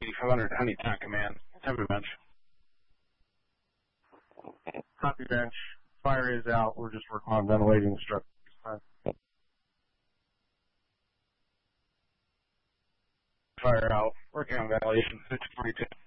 8500 Honey Tack Command. Heavy bench. Copy bench. Fire is out. We're just working on ventilating the structure this time. Fire out. Working on ventilation. 5042.